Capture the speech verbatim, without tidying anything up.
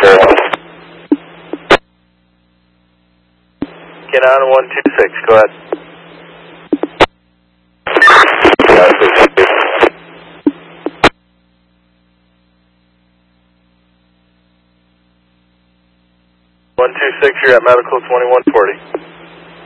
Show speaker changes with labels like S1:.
S1: Canon one two six, go ahead. one two six, you're at medical twenty-one forty.